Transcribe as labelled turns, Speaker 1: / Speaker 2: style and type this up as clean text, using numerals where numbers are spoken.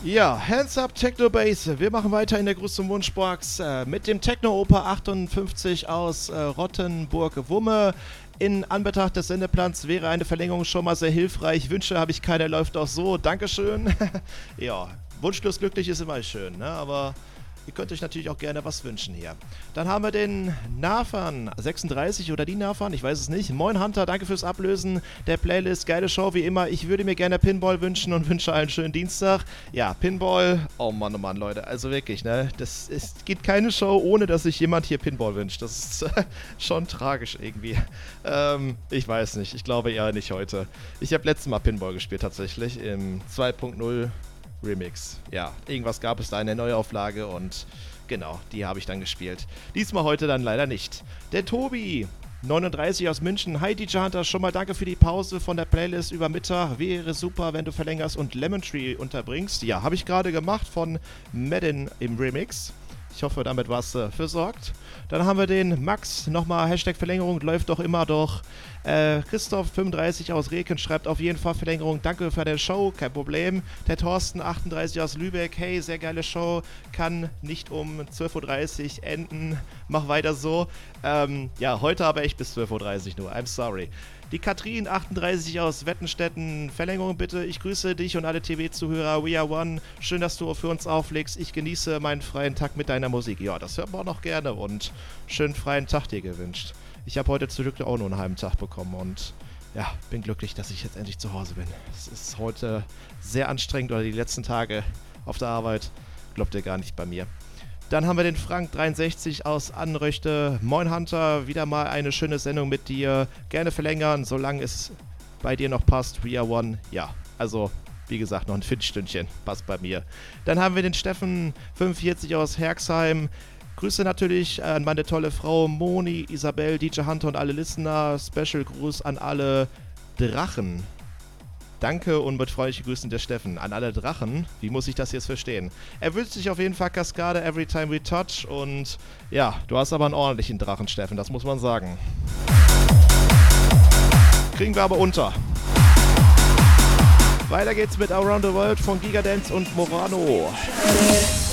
Speaker 1: Ja, Hands Up Techno Bass. Wir machen weiter in der Gruß zum Wunschbox mit dem Techno Oper 58 aus Rottenburg-Wumme. In Anbetracht des Sendeplans wäre eine Verlängerung schon mal sehr hilfreich. Wünsche habe ich keine, läuft auch so. Dankeschön. Ja, wunschlos glücklich ist immer schön, ne? Aber ihr könnt euch natürlich auch gerne was wünschen hier. Dann haben wir den Nafan 36 oder die Nafan, ich weiß es nicht. Moin Hunter, danke fürs Ablösen der Playlist. Geile Show wie immer. Ich würde mir gerne Pinball wünschen und wünsche einen schönen Dienstag. Ja, Pinball, oh Mann, Leute. Also wirklich, ne? Es geht keine Show, ohne dass sich jemand hier Pinball wünscht. Das ist schon tragisch irgendwie. Ich weiß nicht, ich glaube eher nicht heute. Ich habe letztes Mal Pinball gespielt tatsächlich im 2.0 Remix. Ja, irgendwas gab es da in der Neuauflage und genau, die habe ich dann gespielt. Diesmal heute dann leider nicht. Der Tobi, 39 aus München. Hi DJ Hunter, schon mal danke für die Pause von der Playlist über Mittag. Wäre super, wenn du verlängerst und Lemon Tree unterbringst. Ja, habe ich gerade gemacht von Madden im Remix. Ich hoffe, damit war es versorgt. Dann haben wir den Max, nochmal Hashtag Verlängerung, läuft doch immer doch. Christoph 35 aus Reken schreibt auf jeden Fall Verlängerung, danke für die Show, kein Problem. Der Thorsten 38 aus Lübeck, hey, sehr geile Show, kann nicht um 12.30 Uhr enden, mach weiter so. Ja, heute aber echt bis 12.30 Uhr nur, I'm sorry. Die Katrin 38 aus Wettenstetten, Verlängerung bitte. Ich grüße dich und alle TV-Zuhörer. We are one. Schön, dass du für uns auflegst. Ich genieße meinen freien Tag mit deiner Musik. Ja, das hört man auch noch gerne und schönen freien Tag dir gewünscht. Ich habe heute zum Glück auch nur einen halben Tag bekommen und ja, bin glücklich, dass ich jetzt endlich zu Hause bin. Es ist heute sehr anstrengend oder die letzten Tage auf der Arbeit. Glaubt ihr gar nicht bei mir. Dann haben wir den Frank 63 aus Anröchte. Moin Hunter, wieder mal eine schöne Sendung mit dir. Gerne verlängern, solange es bei dir noch passt. We are one. Ja, also wie gesagt, noch ein Viertelstündchen. Passt bei mir. Dann haben wir den Steffen 45 aus Herxheim. Grüße natürlich an meine tolle Frau Moni, Isabel, DJ Hunter und alle Listener. Special Gruß an alle Drachen. Danke und mit freundlichen Grüßen der Steffen. An alle Drachen, wie muss ich das jetzt verstehen? Er wünscht sich auf jeden Fall Kaskade Every Time We Touch und ja, du hast aber einen ordentlichen Drachen, Steffen, das muss man sagen. Kriegen wir aber unter. Weiter geht's mit Around the World von Gigadance und Morano.